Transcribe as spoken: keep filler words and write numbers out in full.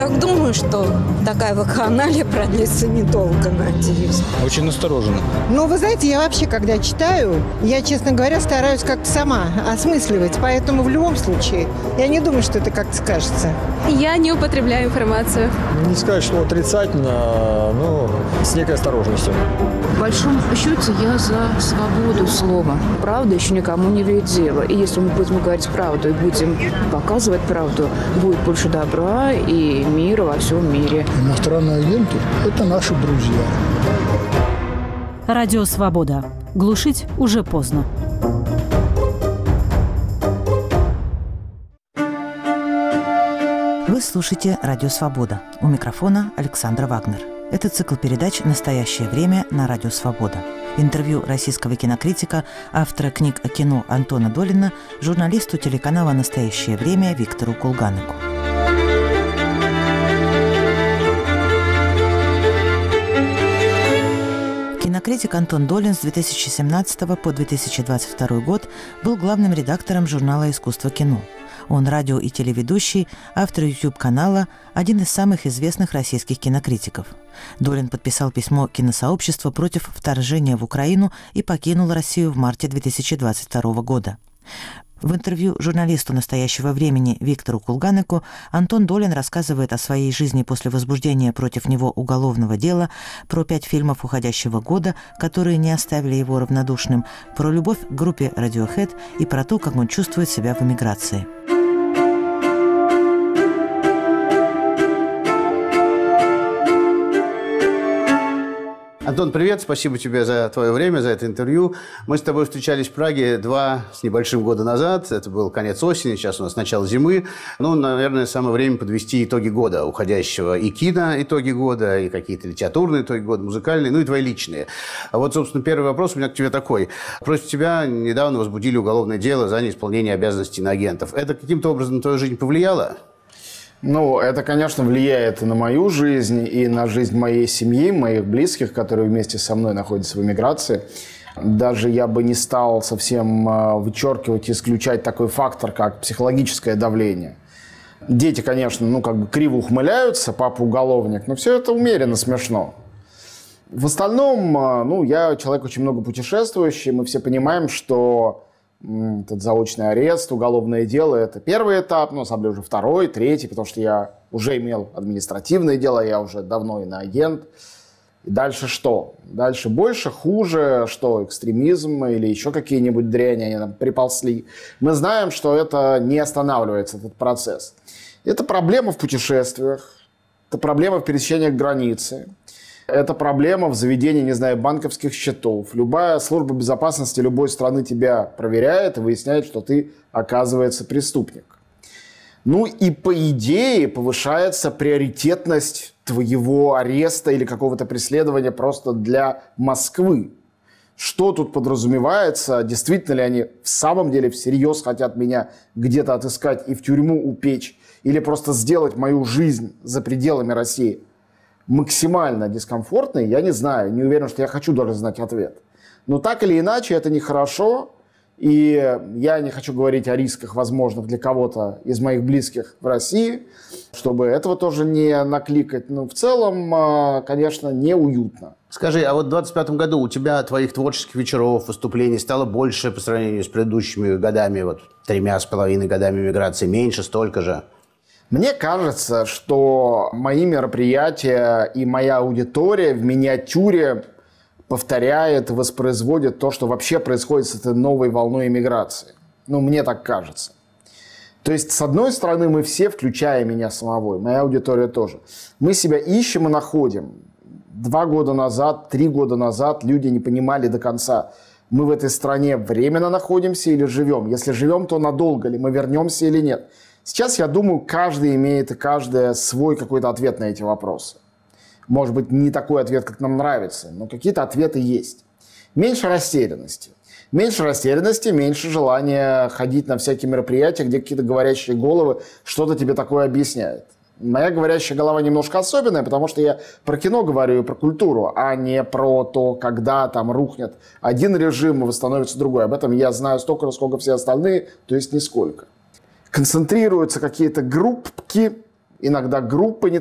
Так думаю, что такая вакханалия продлится недолго, надеюсь. Очень настороженно. Ну, вы знаете, я вообще, когда читаю, я, честно говоря, стараюсь как-то сама осмысливать. Поэтому в любом случае, я не думаю, что это как-то скажется. Я не употребляю информацию. Не сказать, что отрицательно, но с некой осторожностью. В большом счете я за свободу слова. Правда еще никому не имеет дела. И если мы будем говорить правду и будем показывать правду, будет больше добра и мира во всем мире. Иностранные агенты – это наши друзья. Радио «Свобода». Глушить уже поздно. Вы слушаете «Радио Свобода». У микрофона Александра Вагнер. Это цикл передач «Настоящее время» на Радио Свобода. Интервью российского кинокритика, автора книг о кино Антона Долина, журналисту телеканала «Настоящее время» Виктору Кулганику. Кинокритик Антон Долин с две тысячи семнадцатого по две тысячи двадцать второй год был главным редактором журнала «Искусство кино». Он радио- и телеведущий, автор YouTube-канала, один из самых известных российских кинокритиков. Долин подписал письмо киносообщества против вторжения в Украину и покинул Россию в марте две тысячи двадцать второго года. В интервью журналисту «Настоящего времени» Виктору Кулганику Антон Долин рассказывает о своей жизни после возбуждения против него уголовного дела, про пять фильмов уходящего года, которые не оставили его равнодушным, про любовь к группе Radiohead и про то, как он чувствует себя в эмиграции. Антон, привет, спасибо тебе за твое время, за это интервью. Мы с тобой встречались в Праге два с небольшим года назад. Это был конец осени, сейчас у нас начало зимы. Ну, наверное, самое время подвести итоги года уходящего. И кино итоги года, и какие-то литературные итоги года, музыкальные, ну и твои личные. А вот, собственно, первый вопрос у меня к тебе такой. Против тебя недавно возбудили уголовное дело за неисполнение обязанностей иноагентов. Это каким-то образом на твою жизнь повлияло? Ну, это, конечно, влияет и на мою жизнь, и на жизнь моей семьи, моих близких, которые вместе со мной находятся в эмиграции. Даже я бы не стал совсем вычеркивать и исключать такой фактор, как психологическое давление. Дети, конечно, ну, как бы криво ухмыляются, папа уголовник, но все это умеренно смешно. В остальном, ну, я человек очень много путешествующий, мы все понимаем, что этот заочный арест, уголовное дело – это первый этап, но самое уже второй, третий, потому что я уже имел административное дело, я уже давно иноагент. И дальше что? Дальше больше, хуже, что экстремизм или еще какие-нибудь дряни, они нам приползли. Мы знаем, что это не останавливается, этот процесс. Это проблема в путешествиях, это проблема в пересечениях границы. Это проблема в заведении, не знаю, банковских счетов. Любая служба безопасности любой страны тебя проверяет и выясняет, что ты, оказывается, преступник. Ну и по идее повышается приоритетность твоего ареста или какого-то преследования просто для Москвы. Что тут подразумевается? Действительно ли они в самом деле всерьез хотят меня где-то отыскать и в тюрьму упечь? Или просто сделать мою жизнь за пределами России максимально дискомфортной, я не знаю, не уверен, что я хочу даже знать ответ. Но так или иначе, это нехорошо, и я не хочу говорить о рисках, возможных для кого-то из моих близких в России, чтобы этого тоже не накликать. Но в целом, конечно, неуютно. Скажи, а вот в двадцать пятом году у тебя твоих творческих вечеров, выступлений стало больше по сравнению с предыдущими годами, вот тремя с половиной годами миграции, меньше, столько же? Мне кажется, что мои мероприятия и моя аудитория в миниатюре повторяет, воспроизводит то, что вообще происходит с этой новой волной иммиграции. Ну, мне так кажется. То есть, с одной стороны, мы все, включая меня самого, и моя аудитория тоже, мы себя ищем и находим. Два года назад, три года назад люди не понимали до конца, мы в этой стране временно находимся или живем. Если живем, то надолго ли, мы вернемся или нет. Сейчас, я думаю, каждый имеет и каждая свой какой-то ответ на эти вопросы. Может быть, не такой ответ, как нам нравится, но какие-то ответы есть. Меньше растерянности. Меньше растерянности, меньше желания ходить на всякие мероприятия, где какие-то говорящие головы что-то тебе такое объясняют. Моя говорящая голова немножко особенная, потому что я про кино говорю и про культуру, а не про то, когда там рухнет один режим и восстановится другой. Об этом я знаю столько же, сколько все остальные, то есть нисколько. Концентрируются какие-то группки иногда группы не